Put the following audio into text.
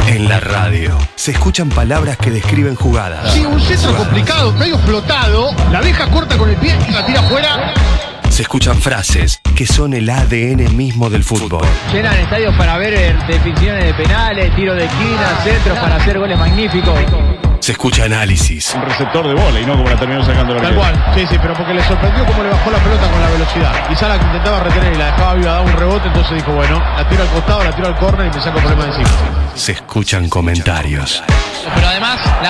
En la radio se escuchan palabras que describen jugadas. Sí, un centro complicado, medio flotado, la deja corta con el pie y la tira afuera. Se escuchan frases que son el ADN mismo del fútbol. Llenan estadios para ver definiciones de penales, tiros de esquina, centros para hacer goles magníficos. Se escucha análisis. Un receptor de bola y no como la terminó sacando la Tal cual, sí, pero porque le sorprendió cómo le bajó la pelota con la velocidad. Quizá la que intentaba retener y la dejaba viva, daba un rebote, entonces dijo, bueno, la tiro al costado, la tiro al córner y me saco el problema de encima. Se escuchan comentarios. Pero además...